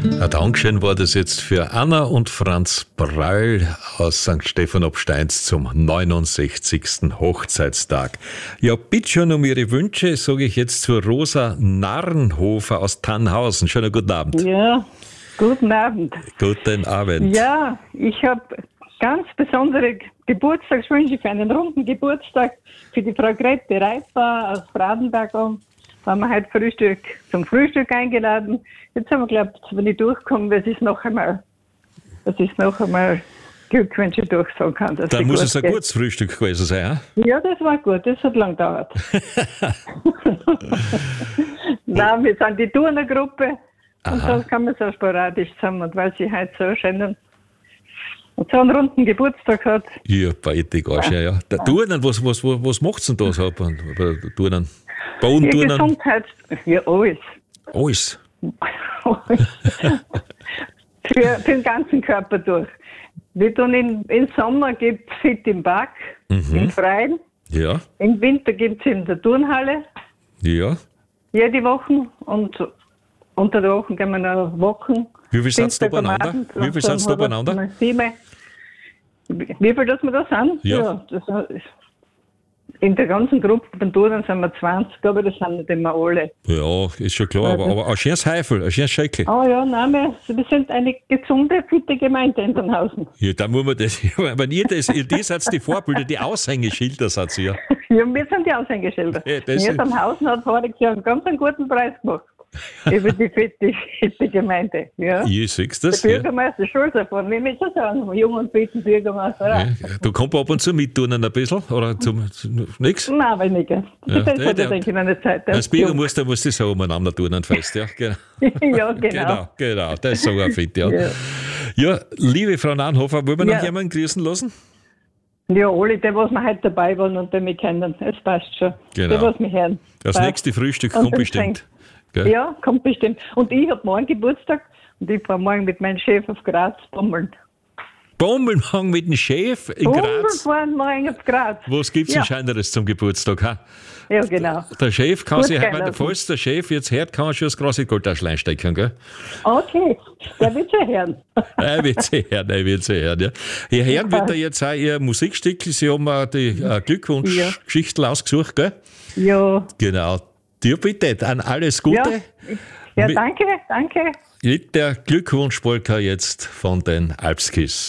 Ein Dankeschön war das jetzt für Anna und Franz Brall aus St. Stephan ob Steins zum 69. Hochzeitstag. Ja, bitte schon um Ihre Wünsche, sage ich jetzt zu Rosa Narrenhofer aus Tannhausen. Schönen guten Abend. Ja, guten Abend. Guten Abend. Ja, ich habe ganz besondere Geburtstagswünsche für einen runden Geburtstag für die Frau Grete Reifer aus Fradenberg. Da haben wir heute zum Frühstück eingeladen. Jetzt haben wir geglaubt, wenn ich durchkomme, dass ich noch einmal Glückwünsche durchsagen kann. Dann muss es ein gutes Frühstück gewesen sein, ja? Ja, das war gut, das hat lang gedauert. Nein, wir sind die Turnergruppe und da kann man so sporadisch zusammen. Und weil sie heute so schön und so einen runden Geburtstag hat. Ja, beide Gasche, ja. Der Turnen, was macht's denn da so bei Turnen? Bodenturnen? Gesundheit, ja, alles. Alles? für den ganzen Körper durch. Wir tun im Sommer gibt es Fit im Park, im Freien. Ja. Im Winter gibt es in der Turnhalle. Ja. Jede Woche. Und unter der Woche gehen wir noch Wochen. Wie viel sind da beieinander? Wie viel sind da beieinander? 7. Wie viel, dass wir da sind? Ja. In der ganzen Gruppe von Touren sind wir 20, aber das sind nicht immer alle. Ja, ist schon klar, aber ein schönes Heifel, ein schönes Schäckel. Oh ja, nein, wir sind eine gesunde, fitte Gemeinde in Tannhausen. Ja, da muss man das, wenn ihr seid die Vorbilder, die Aushängeschilder seid ihr. Ja, wir sind die Aushängeschilder. Ja, Tannhausen hat voriges Jahr einen ganz guten Preis gemacht. Über die fitte Gemeinde. Ja. Ich siehst das. Der Bürgermeister Schulz davon, wie wir so sagen, jung und fitten Bürgermeister. Ja. Du kommst ab und zu mitturnen ein bisschen, oder nix? Nein, weniger. Das hat er, denke ich, in einer Zeit. Als Bürger musst du so umeinander turnen fest, ja. Genau. Ja, genau. Genau, das ist sogar fit, ja. Ja, liebe Frau Narrenhofer, wollen wir noch jemanden grüßen lassen? Ja, alle, die, was wir heute dabei waren und die mich kennen, es passt schon. Genau. Die, was mich hören. Das nächste Frühstück kommt bestimmt. Gell? Ja, kommt bestimmt. Und ich habe morgen Geburtstag und ich fahre morgen mit meinem Chef auf Graz bommeln. Bommeln morgen mit dem Chef in Graz? Bommeln fahren morgen auf Graz. Was gibt es Scheineres zum Geburtstag? Ha? Ja, genau. Der Chef kann sich, falls der Chef jetzt hört, kann er schon das große Goldtaschel einstecken, gell? Okay, der wird sie hören. Er wird sie hören, ja. Herr Herrn wird er jetzt auch Ihr Musikstück, Sie haben die Glückwunschgeschichte ausgesucht, gell? Ja. Genau. Dir bitte, dann alles Gute. Ja, danke. Mit der Glückwunschpolka jetzt von den Alpskis.